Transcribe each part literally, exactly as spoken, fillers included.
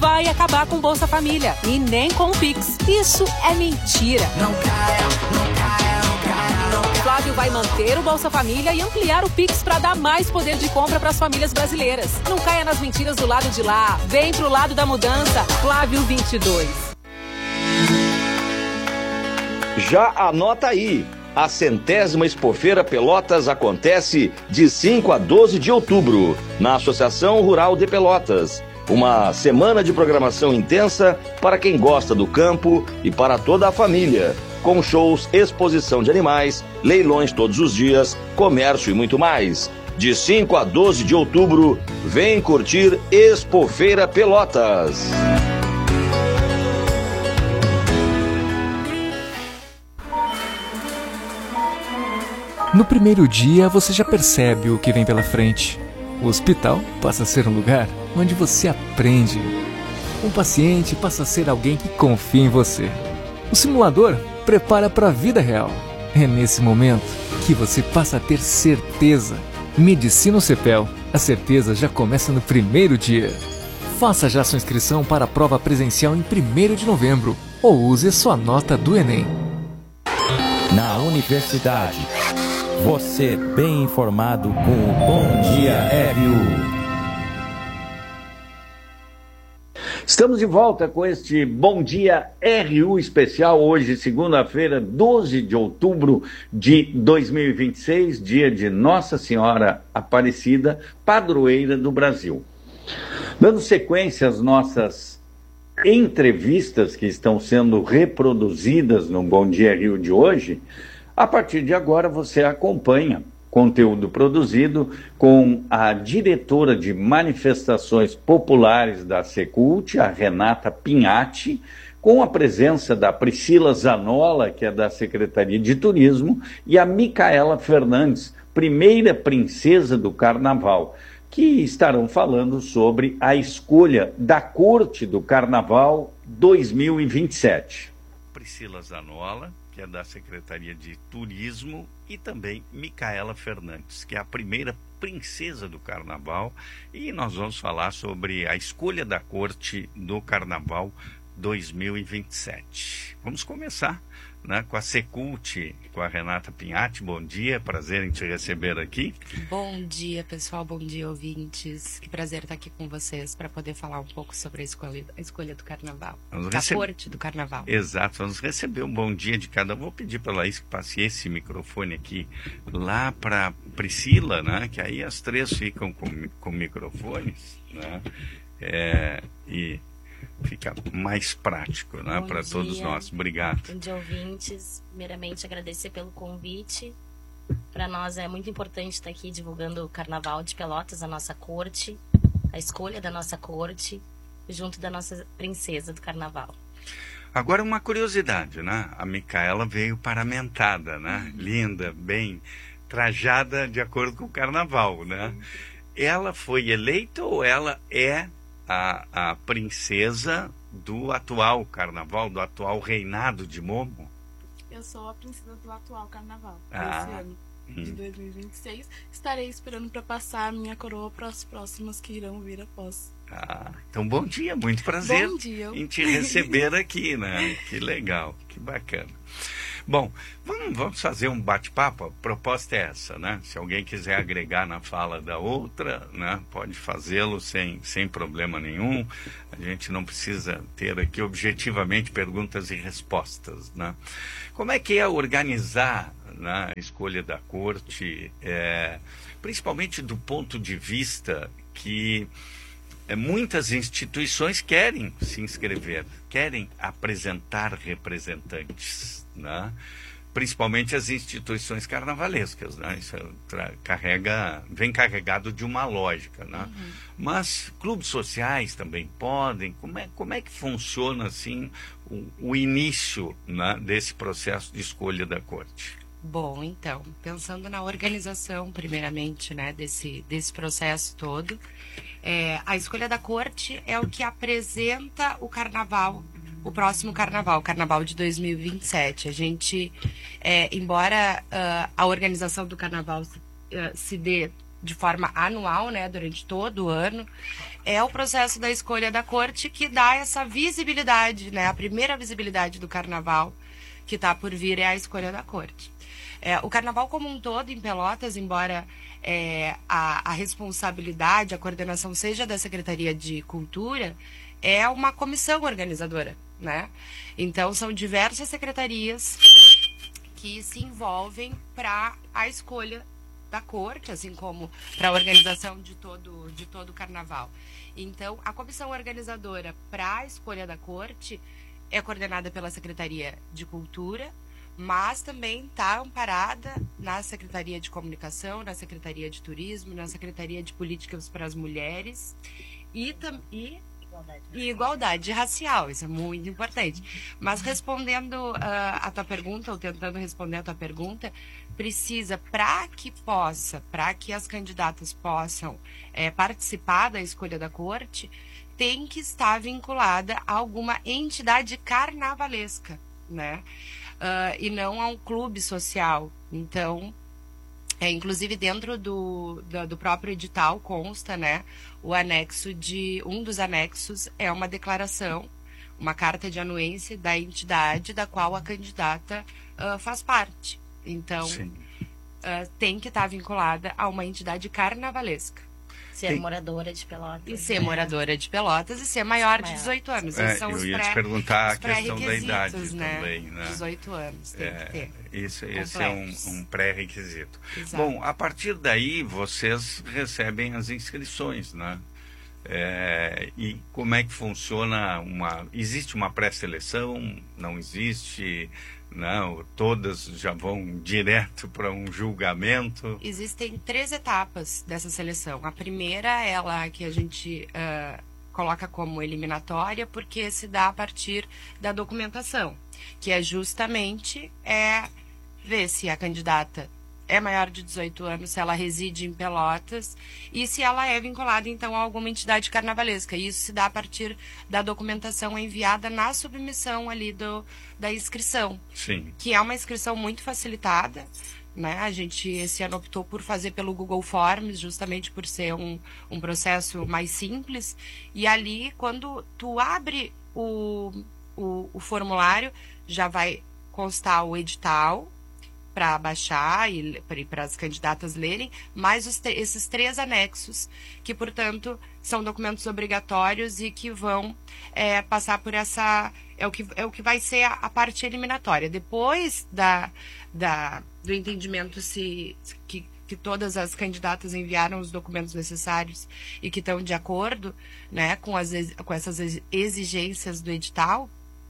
vai acabar com Bolsa Família e nem com o Pix. Isso é mentira. Não caia, não caia, não caia, não caia. Flávio vai manter o Bolsa Família e ampliar o Pix para dar mais poder de compra para as famílias brasileiras. Não caia nas mentiras do lado de lá. Vem pro lado da mudança. Flávio vinte e dois. Já anota aí. A centésima Expofeira Pelotas acontece de cinco a doze de outubro, na Associação Rural de Pelotas. Uma semana de programação intensa para quem gosta do campo e para toda a família, com shows, exposição de animais, leilões todos os dias, comércio e muito mais. De cinco a doze de outubro, vem curtir Expofeira Pelotas. No primeiro dia, você já percebe o que vem pela frente. O hospital passa a ser um lugar onde você aprende. Um paciente passa a ser alguém que confia em você. O simulador prepara para a vida real. É nesse momento que você passa a ter certeza. Medicina Cepel. A certeza já começa no primeiro dia. Faça já sua inscrição para a prova presencial em primeiro de novembro ou use sua nota do Enem. Na universidade. Você bem informado com o Bom Dia R U. Estamos de volta com este Bom Dia R U especial, hoje, segunda-feira, doze de outubro de dois mil e vinte e seis, dia de Nossa Senhora Aparecida, padroeira do Brasil. Dando sequência às nossas entrevistas que estão sendo reproduzidas no Bom Dia R U de hoje, a partir de agora você acompanha conteúdo produzido com a diretora de manifestações populares da Secult, a Renata Pinhatti, com a presença da Priscila Zanola, que é da Secretaria de Turismo, e a Micaela Fernandes, primeira princesa do Carnaval, que estarão falando sobre a escolha da Corte do Carnaval dois mil e vinte e sete. Priscila Zanola, que é da Secretaria de Turismo, e também Micaela Fernandes, que é a primeira princesa do Carnaval, e nós vamos falar sobre a escolha da Corte do Carnaval dois mil e vinte e sete. Vamos começar, né, com a Secult, com a Renata Pinhatti. Bom dia, prazer em te receber aqui. Bom dia, pessoal, bom dia, ouvintes. Que prazer estar aqui com vocês para poder falar um pouco sobre a escolha, a escolha do Carnaval, vamos da recebe... Corte do Carnaval. Exato, vamos receber um bom dia de cada um. Vou pedir para a Laís que passe esse microfone aqui lá para Priscila, né, que aí as três ficam com, com microfones, né, é, e fica mais prático, né, para todos nós. Obrigado. Bom dia, ouvintes. Primeiramente, agradecer pelo convite. Para nós é muito importante estar aqui divulgando o Carnaval de Pelotas, a nossa corte, a escolha da nossa corte, junto da nossa princesa do Carnaval. Agora, uma curiosidade, né? A Micaela veio paramentada, né? Uhum. Linda, bem trajada de acordo com o Carnaval, né? Uhum. Ela foi eleita ou ela é A, a princesa do atual Carnaval, do atual reinado de Momo? Eu sou a princesa do atual Carnaval. Ah, esse ano hum. de dois mil e vinte e seis. Estarei esperando para passar a minha coroa para as próximas que irão vir após. Ah, então bom dia, muito prazer bom dia. em te receber aqui, né? Que legal, que bacana. Bom, vamos, vamos fazer um bate-papo. A proposta é essa, né? Se alguém quiser agregar na fala da outra, né, pode fazê-lo sem, sem problema nenhum. A gente não precisa ter aqui objetivamente perguntas e respostas, né? Como é que é organizar, né, a escolha da corte, é, principalmente do ponto de vista que é, muitas instituições querem se inscrever, querem apresentar representantes, né? Principalmente as instituições carnavalescas, né? Isso carrega, vem carregado de uma lógica, né? Uhum. Mas clubes sociais também podem. Como é, como é que funciona assim o, o início, né, desse processo de escolha da corte? Bom, então, pensando na organização, primeiramente, né, desse, desse processo todo, é, a escolha da corte é o que apresenta o carnaval, o próximo carnaval, o carnaval de dois mil e vinte e sete. A gente, é, embora uh, a organização do carnaval uh, se dê de forma anual, né, durante todo o ano, é o processo da escolha da corte que dá essa visibilidade, né, a primeira visibilidade do carnaval que está por vir é a escolha da corte. É, o carnaval como um todo em Pelotas, embora é, a, a responsabilidade, a coordenação seja da Secretaria de Cultura, é uma comissão organizadora, né? Então são diversas secretarias que se envolvem para a escolha da corte, assim como para a organização de todo, de todo o carnaval. Então, a comissão organizadora para a escolha da corte é coordenada pela Secretaria de Cultura, mas também está amparada na Secretaria de Comunicação, na Secretaria de Turismo, na Secretaria de Políticas para as Mulheres e, e E igualdade racial, isso é muito importante. Mas respondendo uh, a tua pergunta, ou tentando responder a tua pergunta, precisa, para que possa, para que as candidatas possam é, participar da escolha da corte, tem que estar vinculada a alguma entidade carnavalesca, né? Uh, e não a um clube social. Então, É, inclusive dentro do, do, do próprio edital consta, né, o anexo de, um dos anexos é uma declaração, uma carta de anuência da entidade da qual a candidata uh, faz parte. Então, uh, tem que estar vinculada a uma entidade carnavalesca. Ser tem... moradora de Pelotas. E ser né? moradora de Pelotas e ser maior, maior. de dezoito anos. É, Esses são eu os ia pré, te perguntar a os questão da idade né? também. Né? dezoito anos, tem é, que ter. Isso, esse é um, um pré-requisito. Exato. Bom, a partir daí vocês recebem as inscrições, né? É, e como é que funciona uma... Existe uma pré-seleção? Não existe... Não, todas já vão direto para um julgamento. Existem três etapas dessa seleção. A primeira é ela que a gente uh, coloca como eliminatória, porque se dá a partir da documentação, que é justamente é, ver se a candidata é maior de dezoito anos, se ela reside em Pelotas e se ela é vinculada, então, a alguma entidade carnavalesca. Isso se dá a partir da documentação enviada na submissão ali do, da inscrição. Sim. Que é uma inscrição muito facilitada, né? A gente, esse ano, optou por fazer pelo Google Forms, justamente por ser um, um processo mais simples. E ali, quando tu abre o, o, o formulário, já vai constar o edital, para baixar e para as candidatas lerem, mais os, esses três anexos, que, portanto, são documentos obrigatórios e que vão é, passar por essa... É o que, é o que vai ser a, a parte eliminatória. Depois da, da, do entendimento se, que, que todas as candidatas enviaram os documentos necessários e que estão de acordo, né, com, as, com essas exigências do edital,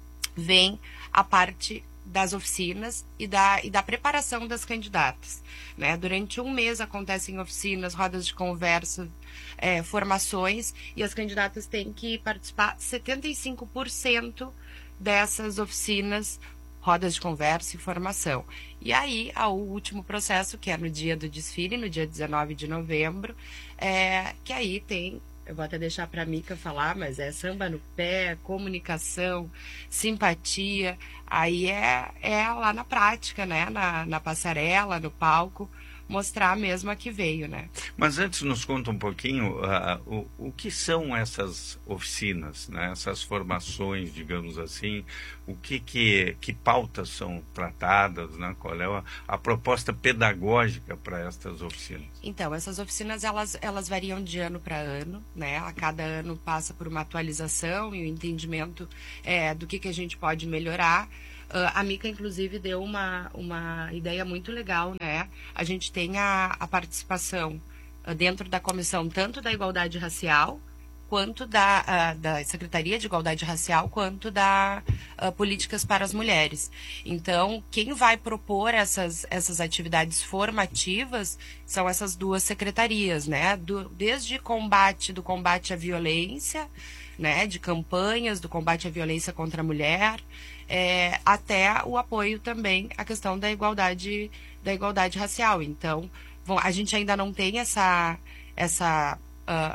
vem a parte das oficinas e da, e da preparação das candidatas, né? Durante um mês acontecem oficinas, rodas de conversa, é, formações, e as candidatas têm que participar setenta e cinco por cento dessas oficinas, rodas de conversa e formação. E aí, ao último processo, que é no dia do desfile, no dia dezenove de novembro, é, que aí tem... Eu vou até deixar para a Mica falar, mas é samba no pé, comunicação, simpatia. Aí é, é lá na prática, né? Na, na passarela, no palco, mostrar mesmo a que veio, né? Mas antes nos conta um pouquinho uh, o, o que são essas oficinas, né? Essas formações, digamos assim, o que, que, que pautas são tratadas, né? Qual é a, a proposta pedagógica para estas oficinas? Então, essas oficinas, elas, elas variam de ano para ano, né? A cada ano passa por uma atualização e o entendimento é, do que, que a gente pode melhorar. Uh, a Mica, inclusive, deu uma, uma ideia muito legal, né? A gente tem a, a participação uh, dentro da comissão, tanto da igualdade racial, quanto da, uh, da Secretaria de Igualdade Racial, quanto da uh, Políticas para as Mulheres. Então, quem vai propor essas, essas atividades formativas são essas duas secretarias, né? Do, desde combate, do combate à violência, né? De campanhas do combate à violência contra a mulher, É, até o apoio também à questão da igualdade, da igualdade racial. Então, bom, a gente ainda não tem essa, essa uh,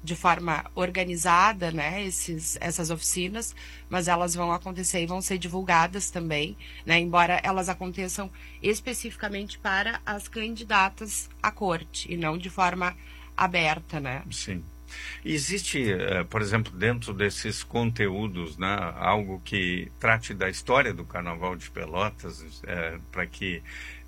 de forma organizada, né, esses, essas oficinas, mas elas vão acontecer e vão ser divulgadas também, né, embora elas aconteçam especificamente para as candidatas à corte e não de forma aberta, né? Sim. Existe, uh, por exemplo, dentro desses conteúdos, né, algo que trate da história do Carnaval de Pelotas, uh, para que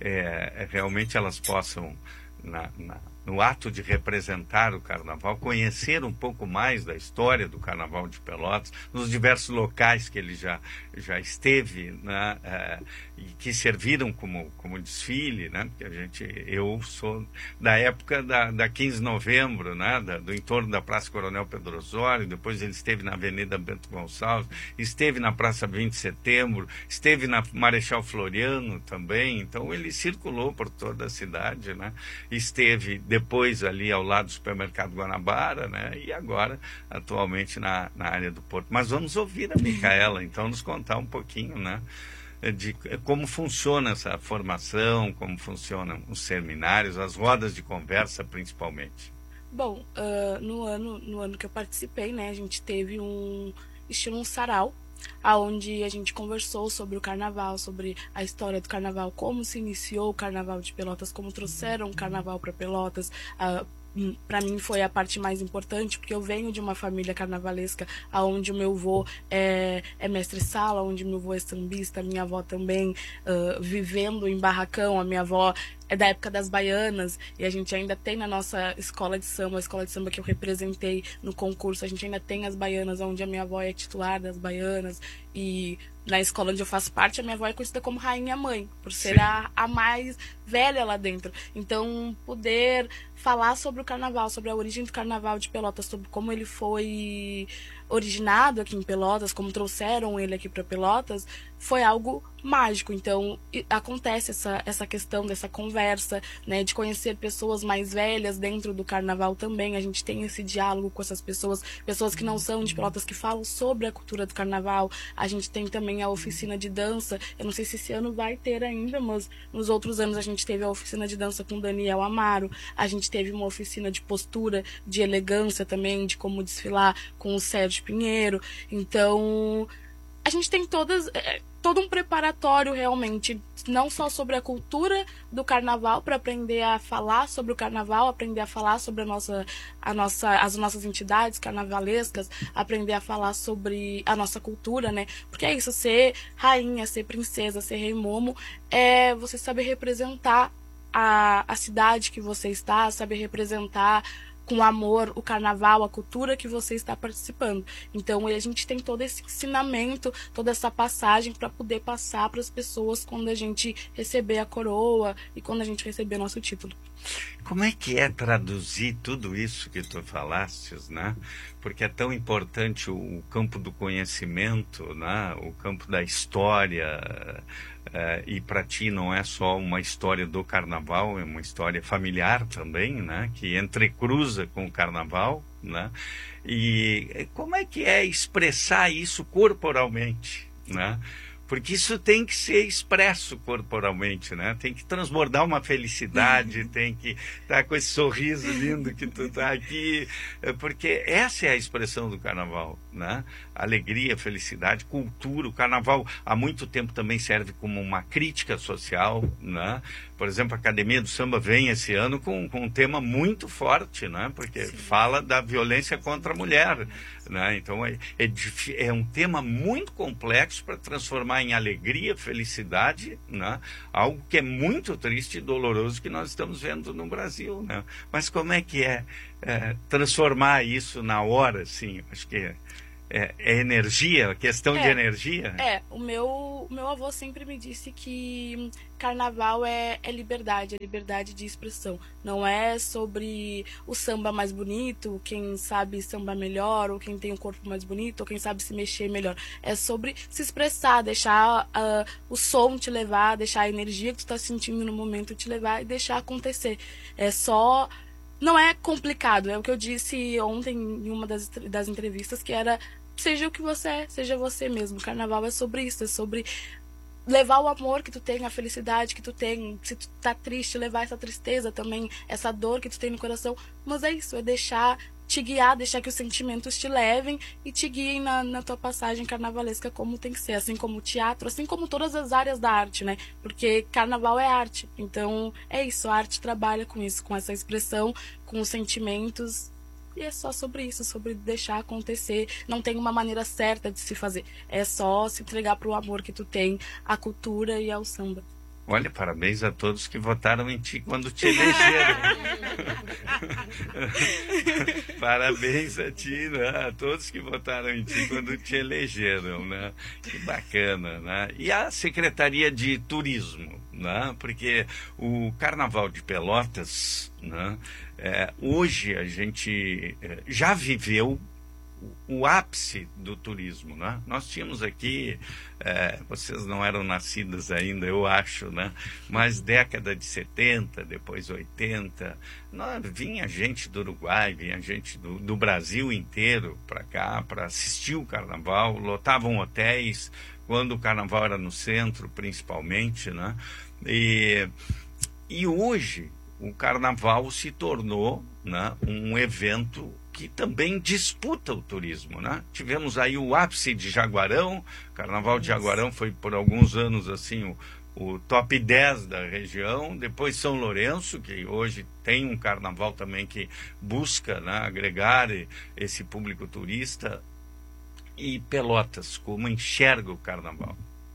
uh, realmente elas possam, na, na, no ato de representar o Carnaval, conhecer um pouco mais da história do Carnaval de Pelotas, nos diversos locais que ele já, já esteve, né, uh, e que serviram como, como desfile, né, porque a gente, eu sou da época da, da quinze de novembro, né, da, do entorno da Praça Coronel Pedro Osório, depois ele esteve na Avenida Bento Gonçalves, esteve na Praça vinte de setembro, esteve na Marechal Floriano também, então ele circulou por toda a cidade, né, esteve depois ali ao lado do Supermercado Guanabara, né, e agora atualmente na, na área do Porto. Mas vamos ouvir a Micaela, então, nos contar um pouquinho, né, de como funciona essa formação, como funcionam os seminários, as rodas de conversa principalmente. Bom, uh, no, ano, no ano que eu participei, né, a gente teve um estilo um sarau, aonde a gente conversou sobre o carnaval, sobre a história do carnaval, como se iniciou o Carnaval de Pelotas, como trouxeram o carnaval para Pelotas. Uh, para mim foi a parte mais importante, porque eu venho de uma família carnavalesca, onde o meu avô é, é mestre-sala, onde meu avô é sambista, minha avó também, uh, vivendo em barracão, a minha avó é da época das baianas, e a gente ainda tem na nossa escola de samba, a escola de samba que eu representei no concurso, a gente ainda tem as baianas, onde a minha avó é titular das baianas, e na escola onde eu faço parte, a minha avó é conhecida como rainha-mãe, por ser a, a mais velha lá dentro. Então, poder falar sobre o carnaval, sobre a origem do Carnaval de Pelotas, sobre como ele foi originado aqui em Pelotas, como trouxeram ele aqui para Pelotas, foi algo mágico. Então, acontece essa, essa questão dessa conversa, né, de conhecer pessoas mais velhas dentro do carnaval também. A gente tem esse diálogo com essas pessoas, pessoas que não são de Pelotas, que falam sobre a cultura do carnaval. A gente tem também a oficina de dança. Eu não sei se esse ano vai ter ainda, mas nos outros anos a gente teve a oficina de dança com Daniel Amaro. A gente teve uma oficina de postura, de elegância também, de como desfilar com o Sérgio Pinheiro. Então, a gente tem todas, é, todo um preparatório realmente, não só sobre a cultura do carnaval, para aprender a falar sobre o carnaval, aprender a falar sobre a nossa, a nossa, as nossas entidades carnavalescas, aprender a falar sobre a nossa cultura, né? Porque é isso, ser rainha, ser princesa, ser rei momo, é você saber representar a, a cidade que você está, saber representar com amor o carnaval, a cultura que você está participando. Então, a gente tem todo esse ensinamento, toda essa passagem para poder passar para as pessoas quando a gente receber a coroa e quando a gente receber nosso título. Como é que é traduzir tudo isso que tu falastes, né? Porque é tão importante o campo do conhecimento, né? O campo da história. Uh, e para ti não é só uma história do carnaval, é uma história familiar também, né? Que entrecruza com o carnaval, né? E como é que é expressar isso corporalmente, né? Porque isso tem que ser expresso corporalmente, né? Tem que transbordar uma felicidade, tem que estar com esse sorriso lindo que tu tá aqui, porque essa é a expressão do carnaval, né? Alegria, felicidade, cultura. O carnaval há muito tempo também serve como uma crítica social, né? Por exemplo, a Academia do Samba vem esse ano com, com um tema muito forte, né? Porque Sim. fala da violência contra a mulher, né? Então é, é, é um tema muito complexo para transformar em alegria, felicidade, né? Algo que é muito triste e doloroso que nós estamos vendo no Brasil, né? Mas como é que é, é transformar isso na hora, assim? Acho que é, é, é energia, questão é, de energia. É, o meu, o meu avô sempre me disse que carnaval é, é liberdade, é liberdade de expressão. Não é sobre o samba mais bonito, quem sabe samba melhor, ou quem tem o corpo mais bonito, ou quem sabe se mexer melhor. É sobre se expressar, deixar uh, o som te levar, deixar a energia que tu tá sentindo no momento te levar e deixar acontecer. É só... Não é complicado, é o que eu disse ontem em uma das, das entrevistas, que era, seja o que você é, seja você mesmo. O carnaval é sobre isso, é sobre levar o amor que tu tem, a felicidade que tu tem. Se tu tá triste, levar essa tristeza também, essa dor que tu tem no coração. Mas é isso, é deixar te guiar, deixar que os sentimentos te levem e te guiem na, na tua passagem carnavalesca como tem que ser, assim como o teatro, assim como todas as áreas da arte, né? Porque carnaval é arte, então é isso, a arte trabalha com isso, com essa expressão, com os sentimentos, e é só sobre isso, sobre deixar acontecer, não tem uma maneira certa de se fazer, é só se entregar pro amor que tu tem à cultura e ao samba. Olha, parabéns a todos que votaram em ti quando te elegeram. Parabéns a ti, né? A todos que votaram em ti quando te elegeram, né? Que bacana, né? E a Secretaria de Turismo, né? Porque o Carnaval de Pelotas, né? É, hoje a gente é, já viveu o ápice do turismo, né? Nós tínhamos aqui, é, vocês não eram nascidas ainda, eu acho, né? Mas década de setenta, depois oitenta, nós, vinha gente do Uruguai, vinha gente do, do Brasil inteiro para cá para assistir o carnaval, lotavam hotéis quando o carnaval era no centro, principalmente, né? E, e hoje o carnaval se tornou, né, um evento que também disputa o turismo, né? Tivemos aí o ápice de Jaguarão, o Carnaval de Jaguarão foi por alguns anos assim o, o top dez da região, depois São Lourenço, que hoje tem um carnaval também que busca, né, agregar esse público turista, e Pelotas, como enxerga o carnaval?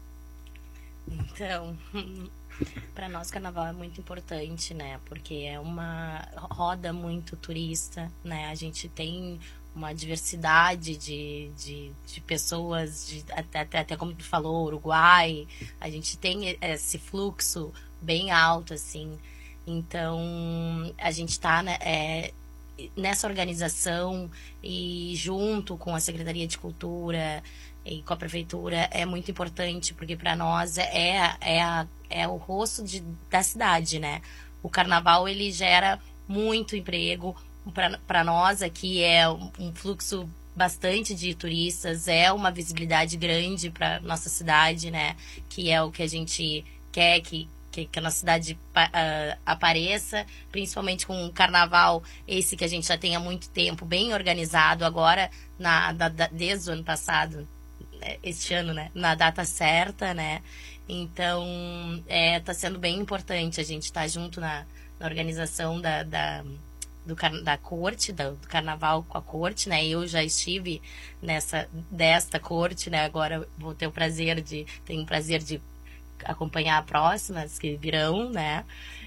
Então, para nós o carnaval é muito importante, né? Porque é uma roda muito turista, né? A gente tem uma diversidade de, de, de pessoas, de, até, até, até como tu falou, Uruguai, a gente tem esse fluxo bem alto, assim. Então, a gente está, né, é, nessa organização e junto com a Secretaria de Cultura e com a Prefeitura é muito importante, porque para nós é, é, a, é o rosto de, da cidade, né? O carnaval, ele gera muito emprego, para nós aqui é um fluxo bastante de turistas, é uma visibilidade grande para nossa cidade, né? Que é o que a gente quer que Que, que a nossa cidade uh, apareça, principalmente com um carnaval, esse que a gente já tem há muito tempo, bem organizado, agora, na, da, da, desde o ano passado, este ano, né, na data certa, né, então, é, tá sendo bem importante a gente estar tá junto na, na organização da, da, do, da corte, da, do carnaval com a corte, né, eu já estive nessa, desta corte, né, agora vou ter o prazer de, tenho o prazer de acompanhar próximas que virão, né?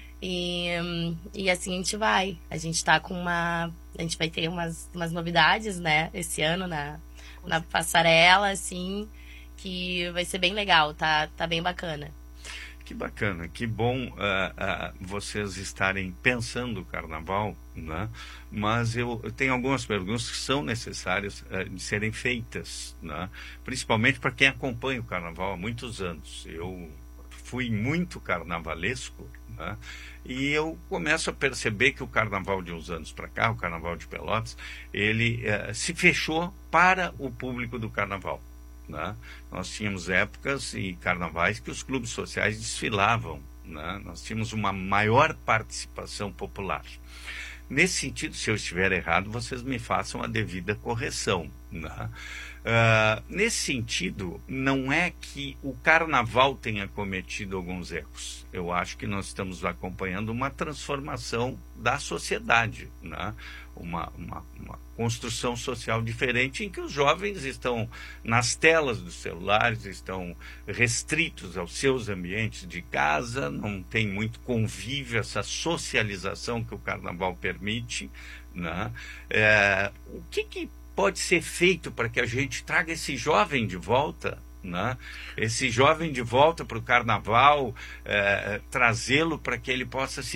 E, e assim a gente vai. A gente tá com uma... A gente vai ter umas, umas novidades, né? Esse ano na, na passarela, assim, que vai ser bem legal, tá, tá bem bacana. Que bacana, que bom uh, uh, vocês estarem pensando o carnaval, né? Mas eu, eu tenho algumas perguntas que são necessárias uh, de serem feitas, né? Principalmente para quem acompanha o carnaval há muitos anos. Eu fui muito carnavalesco, né? E eu começo a perceber que o carnaval de uns anos para cá, o Carnaval de Pelotas, ele uh, se fechou para o público do carnaval, né? Nós tínhamos épocas e carnavais que os clubes sociais desfilavam, né? Nós tínhamos uma maior participação popular. Nesse sentido, se eu estiver errado, vocês me façam a devida correção, né? Uh, nesse sentido, não é que o carnaval tenha cometido alguns erros. Eu acho que nós estamos acompanhando uma transformação da sociedade, né? Uma, uma, uma construção social diferente em que os jovens estão nas telas dos celulares, estão restritos aos seus ambientes de casa, não tem muito convívio, essa socialização que o carnaval permite, né? É, o que que pode ser feito para que a gente traga esse jovem de volta, né? Esse jovem de volta para o carnaval, é, trazê-lo para que ele possa se